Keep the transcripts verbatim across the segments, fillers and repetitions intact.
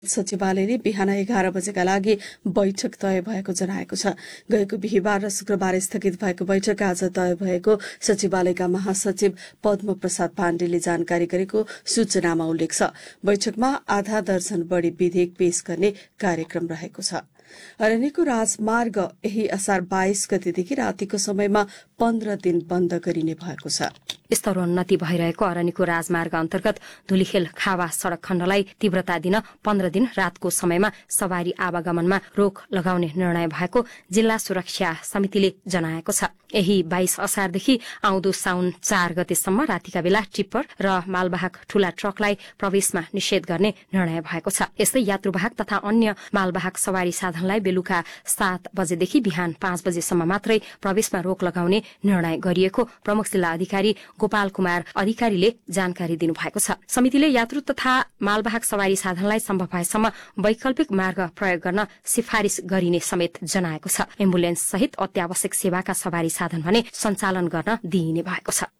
सचिवालयले बिहान एघार बजेका लागि बैठक तय भएको जनाएको छ। गएको बिहिबार र शुक्रबार स्थगित भएको बैठक आज तय भएको सचिवालयका महासचिव पद्म प्रसाद पाण्डेले जानकारी गरेको सूचनामा उल्लेख छ। बैठकमा आधा दर्जन बढ़ी विधेयक पेश गर्ने कार्यक्रम रहेको छ। अरण्यको राजमार्ग यही असार बाइस गतेदेखि रातिको समयमा पन्ध्र दिन बन्द गरिने भएको छ। स्तरोन्नति भइरहेको अरण्यको राजमार्ग अन्तर्गत धुलीखेल खावा सड़क खण्डलाई तीव्रता दिन पन्ध्र दिन रातको समयमा सवारी आवागमनमा रोक लगाउने निर्णय भएको जिल्ला सुरक्षा समितिले जनाएको छ। यही बाइस असारदेखि आउँदो साउन चार गतेसम्म रातिका बेला टिप्पर र मालवाहक ठूला ट्रकलाई प्रवेशमा निषेध गर्ने निर्णय भएको छ। यस्तै यात्रुवाहक तथा अन्य मालवाहक सवारी साधनलाई बेलुका सात बजेदेखि बिहान पाँच बजेसम्म मात्रै प्रवेशमा रोक लगाउने निर्णय गरिएको प्रमुख जिल्ला अधिकारी गोपाल कुमार अधिकारीले जानकारी दिनुभएको छ। समितिले यात्रु तथा मालवाहक सवारी साधनलाई सम्भव भएसम्म वैकल्पिक मार्ग प्रयोग गर्न सिफारिश गरिने समेत जनाएको छ। एम्बुलेन्स सहित अत्यावश्यक सेवाका सवारी साधन भने सञ्चालन गर्न दिइने भएको छ।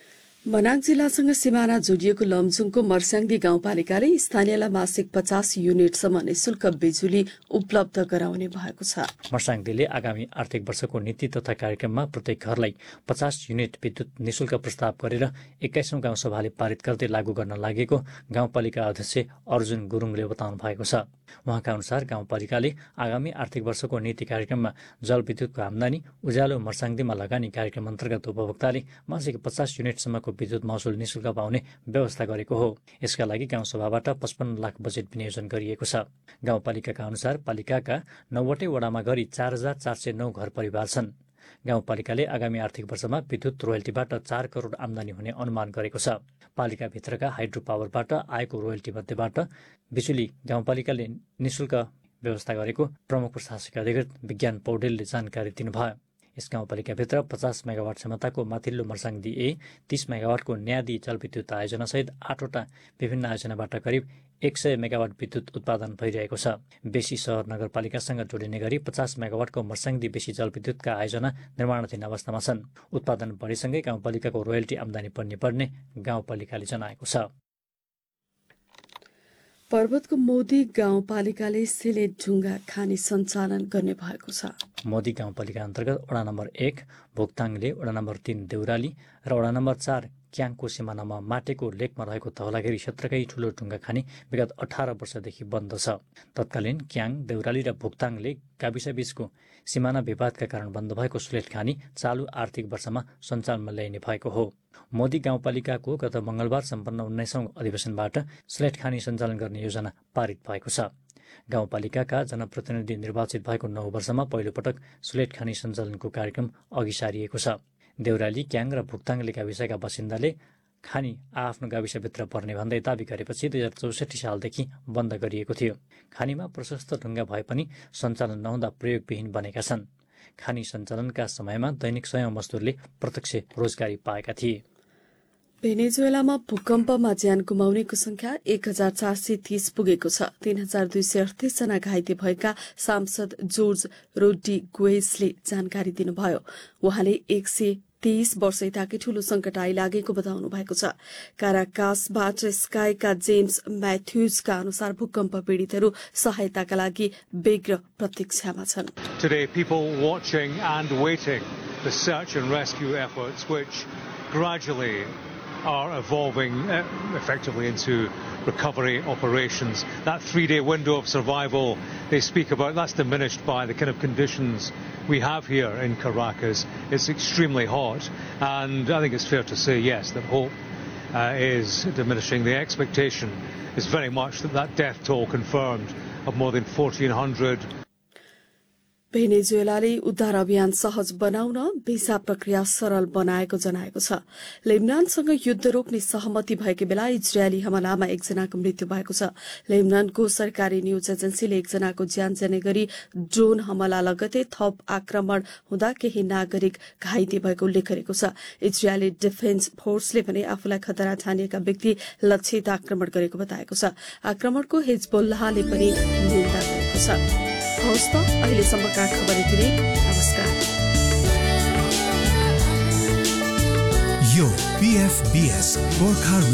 मनाङ जिल्लासँग सिमाना जोडिएको लमजुङको मर्स्याङ्दी गाउँपालिकाले स्थानीयलाई मासिक पचास युनिटसम्म निशुल्क बिजुली उपलब्ध गराउने भएको छ। मर्स्याङ्दीले आगामी आर्थिक वर्षको नीति तथा कार्यक्रममा प्रत्येक घरलाई पचास युनिट विद्युत निशुल्क प्रस्ताव गरेर एक्काइसौं गाउँसभाले पारित गर्दै लागू गर्न लागेको गाउँपालिका अध्यक्ष अर्जुन गुरुङले बताउनु भएको छ। उहाँका अनुसार गाउँपालिकाले आगामी आर्थिक वर्षको नीति कार्यक्रममा जलविद्युतको आमदानी उज्यालो मर्स्याङ्दीमा लगानी कार्यक्रम अन्तर्गत उपभोक्ताले मासिक पचास युनिटसम्मको विद्युत महसुल निशुल्क पाउने व्यवस्था गरेको हो। यसका लागि गाउँसभाबाट पचपन्न लाख बजेट विनियोजन गरिएको छ। गाउँपालिकाका अनुसार पालिकाका नौवटै वडामा गरी चार हजार चार सय नौ घर परिवार छन्। गाउँपालिकाले आगामी आर्थिक वर्षमा विद्युत रोयल्टीबाट चार करोड़ आमदानी हुने अनुमान गरेको छ। पालिकाभित्रका हाइड्रो पावरबाट आएको रोयल्टी मध्येबाट बिजुली गाउँपालिकाले निशुल्क व्यवस्था गरेको प्रमुख प्रशासकीय अधिकृत विज्ञान पौडेलले जानकारी दिनुभयो। यस गाउँपालिकाभित्र पचास मेगावाट क्षमताको माथिल्लो मर्स्याङ्दी ए, तीस मेगावाटको न्यादी जलविद्युत आयोजनासहित आठवटा विभिन्न आयोजनाबाट करिब एक सय मेगावाट विद्युत उत्पादन भइरहेको छ। बेसी शहर नगरपालिकासँग जोडिने गरी पचास मेगावाटको मर्स्याङ्दी बेसी जलविद्युतका आयोजना निर्माणाधीन अवस्थामा छन्। उत्पादन बढीसँगै गाउँपालिकाको रोयल्टी आमदानी बढ्ने पर्ने गाउँपालिकाले जनाएको छ। पर्वतको मोदी गाउँपालिकाले सिलेट ढुङ्गा खानी सञ्चालन गर्ने भएको छ। मोदी गाउँपालिका अन्तर्गत वडा नम्बर एक भोक्ताङले, वडा नम्बर तीन देउराली र वडा नम्बर चार क्याङको सिमानामा माटेको लेकमा रहेको धौलागिरी क्षेत्रकै ठूलो ढुङ्गा खानी विगत अठार वर्षदेखि बन्द छ। तत्कालीन क्याङ, देउराली र भोक्ताङले गाविसबीचको सिमाना विवादका कारण बन्द भएको सुलेट खानी चालु आर्थिक वर्षमा सञ्चालनमा ल्याइने भएको हो। मोदी गाउँपालिकाको गत मंगलबार सम्पन्न उन्नाइसौं अधिवेशनबाट सुलेट खानी सञ्चालन गर्ने योजना पारित भएको छ। गाउँपालिकाका जनप्रतिनिधि निर्वाचित भएको नौ वर्षमा पहिलोपटक सुलेट खानी सञ्चालनको कार्यक्रम अघि सारिएको छ। देउराली, क्याङ र भुक्ताङले गाविसका बासिन्दाले खानी आफ्नो गाविसभित्र पर्ने भन्दै दावी गरेपछि दुई हजार चौसठी सालदेखि बन्द गरिएको थियो। खानीमा प्रशस्त ढुङ्गा भए पनि सञ्चालन नहुँदा प्रयोगविहीन बनेका छन्। खानी सञ्चालनका समयमा दैनिक सयौं मजदुरले प्रत्यक्ष रोजगारी पाएका थिए। भेनेजुएलामा भूकम्पमा ज्यान गुमाउनेको संख्या एक हजार चार सय तीस पुगेको छ। तीन हजार दुई सय अडतिस जना घाइते भएका सांसद जोर्ज रोड्रिगुएजले जानकारी दिनुभयो। उहाँले एक सय तेइस वर्ष यताकै ठूलो संकट आइलागेको बताउनु भएको छ। काराकासबाट स्काईका जेम्स म्याथ्यूजका अनुसार भूकम्प पीड़ितहरू सहायताका लागि बेग्र प्रतीक्षामा छन्। Today, people watching and waiting the search and rescue efforts, which gradually are evolving uh, effectively into recovery operations. That three-day window of survival they speak about, that's diminished by the kind of conditions we have here in Caracas. It's extremely hot, and I think it's fair to say, yes, that hope uh, is diminishing. The expectation is very much that that death toll confirmed of more than fourteen hundred. भेनेजुएलाले उद्धार अभियान सहज बनाउन visa प्रक्रिया सरल बनाएको जनाएको छ। लेबनानसँग युद्ध रोक्ने सहमति भएकै बेला इजरायली हमलामा एकजनाको मृत्यु भएको छ। लेबनानको सरकारी न्यूज एजेन्सीले एकजनाको ज्यान जाने गरी ड्रोन हमला लगतै थप आक्रमण हुँदा केही नागरिक घाइते भएको उल्लेख गरेको छ। इजरायली डिफेन्स फोर्सले भने आफूलाई खतरा ठानिएका व्यक्ति लक्षित आक्रमण गरेको बताएको छ। आक्रमणको हिजबुल्लाहले पनि निन्दा गरेको छ। हवस् त अहिलेसम्मका खबर यति नै। नमस्कार। यो पीएफबीएस गोर्खा